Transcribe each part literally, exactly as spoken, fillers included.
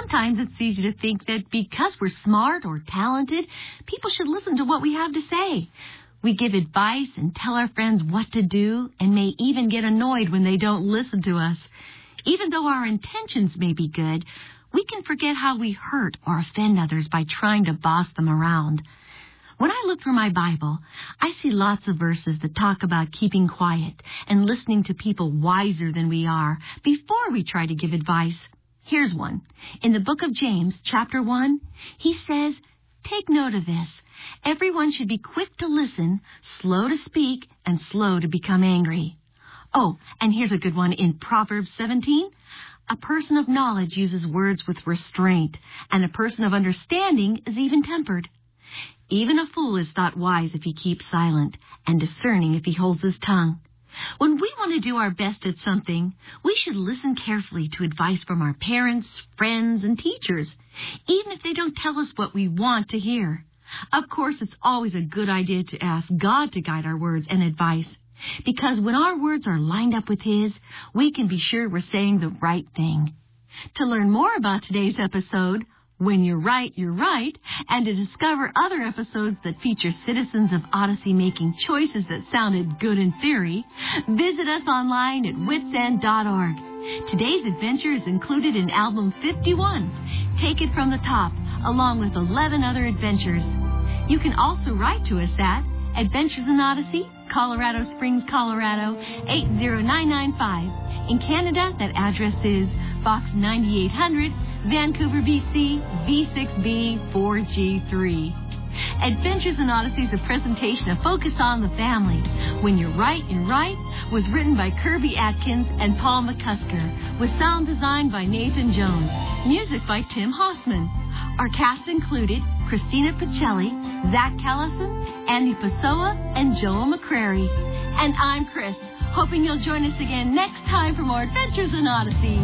Sometimes it's easy to think that because we're smart or talented, people should listen to what we have to say. We give advice and tell our friends what to do and may even get annoyed when they don't listen to us. Even though our intentions may be good, we can forget how we hurt or offend others by trying to boss them around. When I look through my Bible, I see lots of verses that talk about keeping quiet and listening to people wiser than we are before we try to give advice. Here's one. In the book of James, chapter one, he says, "Take note of this. Everyone should be quick to listen, slow to speak, and slow to become angry." Oh, and here's a good one in Proverbs seventeen. "A person of knowledge uses words with restraint, and a person of understanding is even-tempered. Even a fool is thought wise if he keeps silent, and discerning if he holds his tongue." When we want to do our best at something, we should listen carefully to advice from our parents, friends, and teachers, even if they don't tell us what we want to hear. Of course, it's always a good idea to ask God to guide our words and advice, because when our words are lined up with His, we can be sure we're saying the right thing. To learn more about today's episode, When You're Right, You're Right, and to discover other episodes that feature citizens of Odyssey making choices that sounded good in theory, visit us online at wits end dot org. Today's adventure is included in album fifty-one, Take It From the Top, along with eleven other adventures. You can also write to us at Adventures in Odyssey, Colorado Springs, Colorado, eight zero nine nine five. In Canada, that address is Box ninety-eight hundred, Vancouver, B C, V six B four G three. Adventures in Odyssey is a presentation of Focus on the Family. When You're Right, You're Right was written by Kirby Atkins and Paul McCusker, with sound design by Nathan Jones, music by Tim Hossman. Our cast included Christina Pacelli, Zach Callison, Andy Pessoa, and Joel McCrary. And I'm Chris, hoping you'll join us again next time for more Adventures in Odyssey.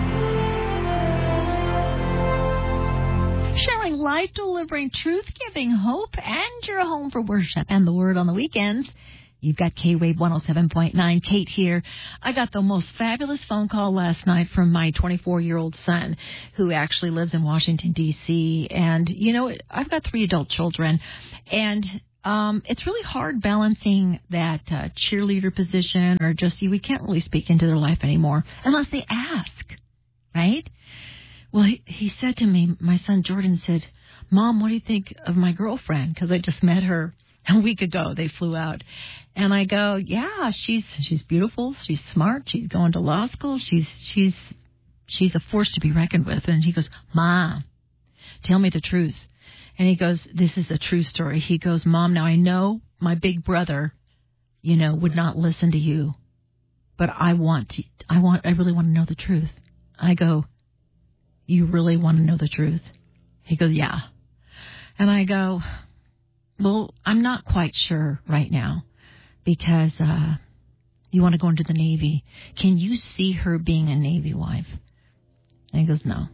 Sharing life, delivering truth, giving hope, and your home for worship and the Word on the weekends. You've got K-Wave one oh seven point nine. Kate here. I got the most fabulous phone call last night from my twenty-four-year-old son, who actually lives in Washington, D C And, you know, I've got three adult children, and um, it's really hard balancing that uh, cheerleader position or just, we can't really speak into their life anymore unless they ask, right? Well, he, he said to me, my son Jordan said, "Mom, what do you think of my girlfriend?" Because I just met her a week ago. They flew out. And I go, yeah, she's she's beautiful. She's smart. She's going to law school. She's she's she's a force to be reckoned with. And he goes, "Mom, tell me the truth." And he goes, "This is a true story." He goes, "Mom, now I know my big brother, you know, would not listen to you, but I want to, I want, I really want to know the truth." I go, "You really want to know the truth?" He goes, "Yeah." And I go, "Well, I'm not quite sure right now because uh, you want to go into the Navy. Can you see her being a Navy wife?" And he goes, "No."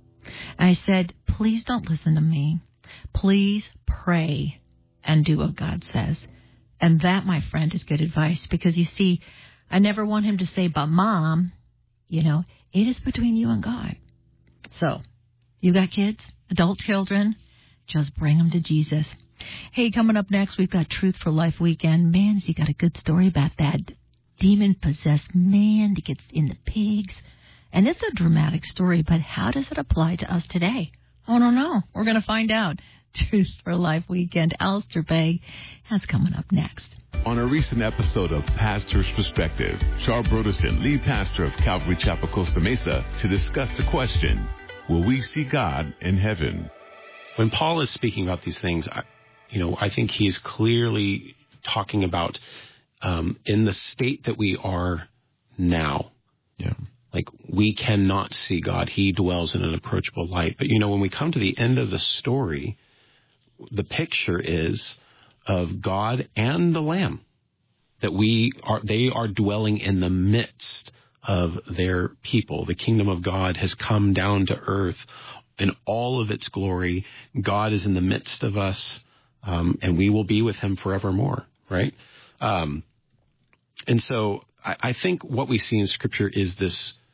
I said, "Please don't listen to me. Please pray and do what God says." And that, my friend, is good advice because, you see, I never want him to say, "But Mom, you know, it is between you and God." So, you got kids, adult children, just bring them to Jesus. Hey, coming up next, we've got Truth for Life Weekend. Man, you got a good story about that demon-possessed man that gets in the pigs. And it's a dramatic story, but how does it apply to us today? I don't know. We're going to find out. Truth for Life Weekend. Alistair Begg has coming up next. On a recent episode of Pastor's Perspective, Char Broderson, lead pastor of Calvary Chapel, Costa Mesa, to discuss the question, will we see God in heaven? When Paul is speaking about these things, I, you know, I think he is clearly talking about um, in the state that we are now. Yeah. Like, we cannot see God. He dwells in an approachable light. But, you know, when we come to the end of the story, the picture is of God and the Lamb, that we are, they are dwelling in the midst of their people. The kingdom of God has come down to earth in all of its glory. God is in the midst of us, um, and we will be with him forevermore, right? Um, and so I, I think what we see in Scripture is this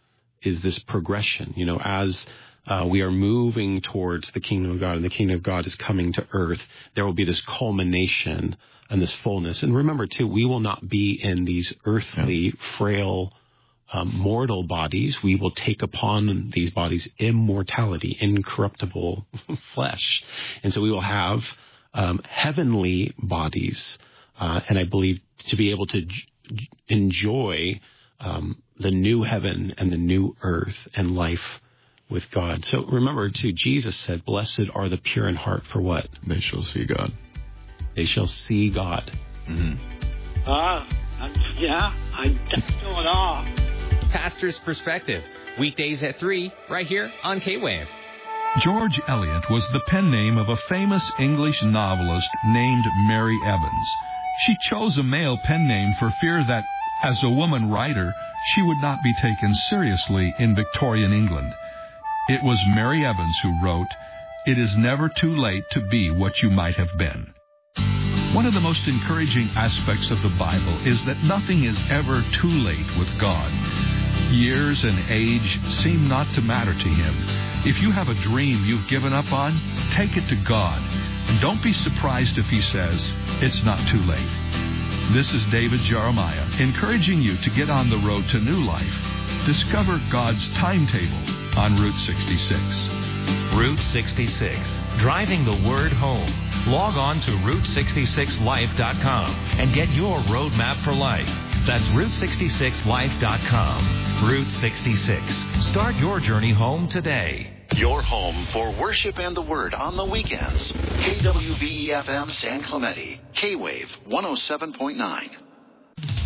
is this progression. You know, as uh, we are moving towards the kingdom of God and the kingdom of God is coming to earth, there will be this culmination and this fullness. And remember, too, we will not be in these earthly, yeah. frail, um, mortal bodies. We will take upon these bodies immortality, incorruptible flesh. And so we will have um, heavenly bodies. Uh, and I believe to be able to j- enjoy um, the new heaven and the new earth and life with God. So remember, too, Jesus said, blessed are the pure in heart, for what? They shall see God. They shall see God. Mm-hmm. Uh, I'm, yeah, I'm still in awe. Pastor's Perspective, weekdays at three, right here on K-Wave. George Eliot was the pen name of a famous English novelist named Mary Evans. She chose a male pen name for fear that, as a woman writer, she would not be taken seriously in Victorian England. It was Mary Evans who wrote, "It is never too late to be what you might have been." One of the most encouraging aspects of the Bible is that nothing is ever too late with God. Years and age seem not to matter to Him. If you have a dream you've given up on, take it to God. And don't be surprised if He says, it's not too late. This is David Jeremiah, encouraging you to get on the road to new life. Discover God's timetable on Route sixty-six. Route sixty-six, driving the word home. Log on to route sixty-six life dot com and get your roadmap for life. That's route sixty-six life dot com. Route sixty-six. Start your journey home today. Your home for worship and the word on the weekends. K W V E F M San Clemente. K-Wave one oh seven point nine.